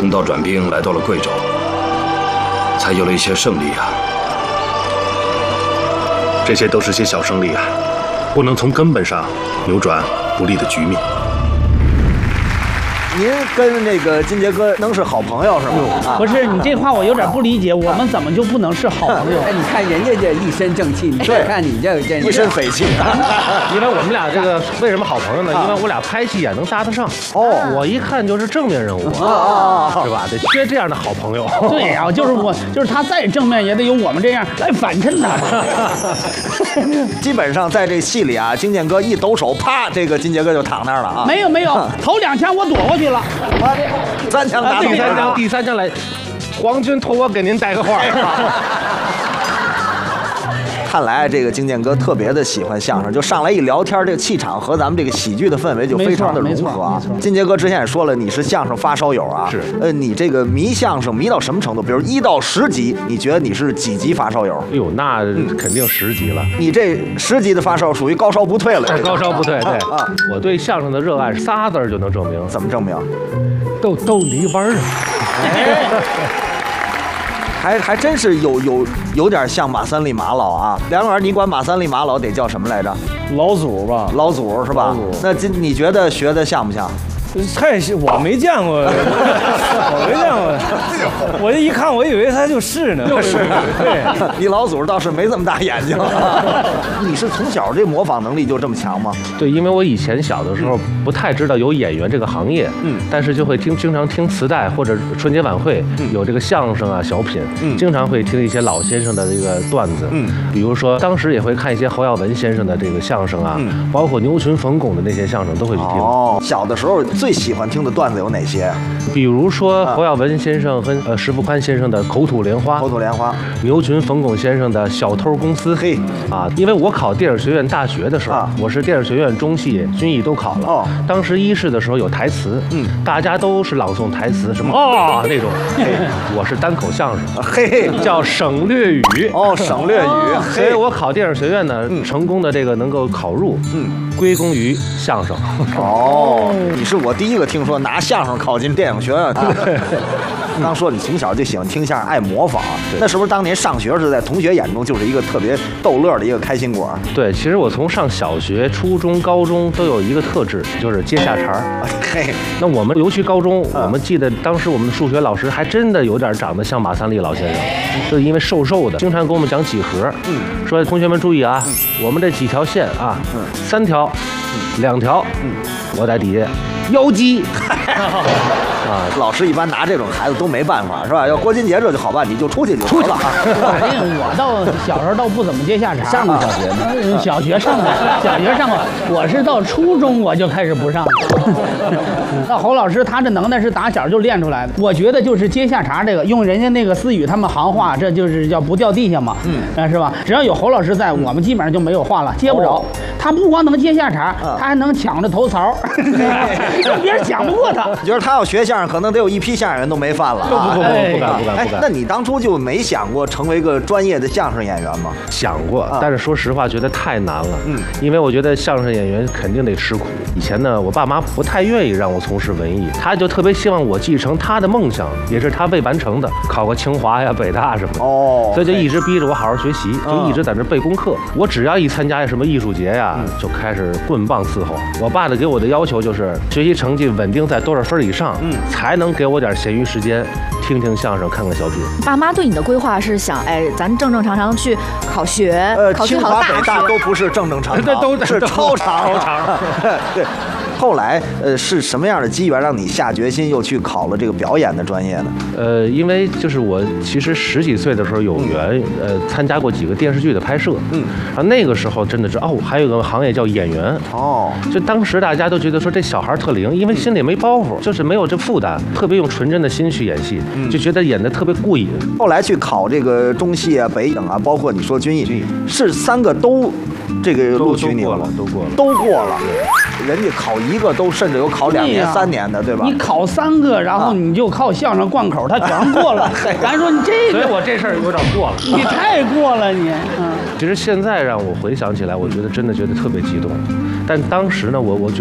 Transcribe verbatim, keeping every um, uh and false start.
通道转兵来到了贵州，才有了一些胜利啊。 这些都是些小胜利啊，不能从根本上扭转不利的局面。 您跟那个金杰哥能是好朋友是吗？啊、 不是，你这话我有点不理解，我们怎么就不能是好朋友？ 哎，你看人家这一身正气，你再看你这个真一身匪气。 因为我们俩这个为什么好朋友呢？因为我俩拍戏也能搭得上。 哦， 我一看就是正面人物啊， 是吧？得缺这样的好朋友。 对呀、啊，就是我，就是他再正面也得有我们这样来反衬他。 基本上在这戏里啊，金剑哥一抖手，啪，这个金杰哥就躺那儿了啊。 没有没有，头两枪我躲过去了。 三枪打第三枪，第三枪来，皇军托我给您带个话。 看来这个金剑哥特别的喜欢相声，就上来一聊天，这个气场和咱们这个喜剧的氛围就非常的融合啊。金杰哥之前也说了，你是相声发烧友啊。 是。 呃，你这个迷相声迷到什么程度？比如一到十级，你觉得你是几级发烧友？ 哎呦，那肯定十级了。 你这十级的发烧属于高烧不退了。 高烧不退，对啊。我对相声的热爱仨字就能证明。 怎么证明？ 逗逗你玩儿。 还还真是有有有点像马三立马老啊，梁老师，你管马三立马老得叫什么来着？ 老祖吧， 老祖是吧？ 老祖。 那今你觉得学的像不像？ 太我没见过，我没见过，我这一看，我以为他就是呢。 就是， 对， 你老祖倒是没这么大眼睛。你是从小这模仿能力就这么强吗？ 对，因为我以前小的时候不太知道有演员这个行业，嗯，但是就会听，经常听磁带或者春节晚会、嗯、有这个相声啊、小品，嗯，经常会听一些老先生的这个段子，嗯，比如说当时也会看一些侯耀文先生的这个相声啊，嗯、包括牛群、冯巩的那些相声都会去听。 哦，小的时候最喜欢听的段子有哪些？ 比如说侯耀文先生和呃石富宽先生的口吐莲花， 口吐莲花； 牛群、冯巩先生的小偷公司，嘿啊，因为我考电影学院大学的时候，啊、我是电影学院中戏、军艺都考了。哦，当时一试的时候有台词，嗯，大家都是朗诵台词，什么啊那种，我是单口相声，嘿，叫省略语。 哦，省略语。 所以我考电影学院呢，嗯、成功的这个能够考入，嗯，归功于相声。 哦，你是我第一个听说拿相声考进电影学院的。刚说你从小就喜欢听相声，爱模仿，那是不是当年上学时在同学眼中就是一个特别逗乐的一个开心果？ 对，其实我从上小学、初中、高中都有一个特质，就是接下茬儿。嘿，那我们尤其高中，我们记得当时我们的数学老师还真的有点长得像马三立老先生，就是因为瘦瘦的，经常给我们讲几何，嗯，说同学们注意啊，我们这几条线啊，三条，两条，嗯，我在底下。妖姬啊，老师一般拿这种孩子都没办法，是吧？要郭金杰这就好办，你就出去就出了。 反正我到小时候倒不怎么接下茬， 上过小学吗？ 小学上过，小学上过，我是到初中我就开始不上了。那侯老师他这能耐是打小就练出来的，我觉得就是接下茬这个，用人家那个思雨他们行话，这就是叫不掉地下嘛，嗯，是吧？只要有侯老师在，我们基本上就没有话了，接不着。他不光能接下茬，他还能抢着头槽。别人讲不过他， 觉得他要学相声，可能得有一批相声人都没饭了。 不不不不不敢不敢不敢。 那你当初就没想过成为个专业的相声演员吗？ 想过，但是说实话，觉得太难了。嗯，因为我觉得相声演员肯定得吃苦。以前呢，我爸妈不太愿意让我从事文艺，他就特别希望我继承他的梦想，也是他未完成的，考个清华呀、北大什么的。哦，所以就一直逼着我好好学习，就一直在那背功课。我只要一参加什么艺术节呀，就开始棍棒伺候。我爸的给我的要求就是学习成绩稳定在多少分以上，嗯，才能给我点闲余时间听听相声，看看小品。 爸妈对你的规划是想，哎，咱正正常常去考学， 呃， 考去清华、 考大学， 北大都不是正正常常， 都是超常， 超常。 对。后来，呃，是什么样的机缘让你下决心又去考了这个表演的专业呢？ 呃，因为就是我其实十几岁的时候有缘，呃，参加过几个电视剧的拍摄，嗯，啊，那个时候真的是哦，还有个行业叫演员，哦，就当时大家都觉得说这小孩特灵，因为心里没包袱，就是没有这负担，特别用纯真的心去演戏，就觉得演得特别过瘾。 后来去考这个中戏啊、北影啊，包括你说军艺，是三个都这个录取你了，都过了， 都过了。人家考一个都甚至有考两年、三年的，对吧？ 你考三个，然后你就靠相声贯口，他全过了。咱说你这个， 所以我这事儿有点过了。 你太过了，你。嗯。 其实现在让我回想起来，我觉得真的觉得特别激动，但当时呢，我我觉得。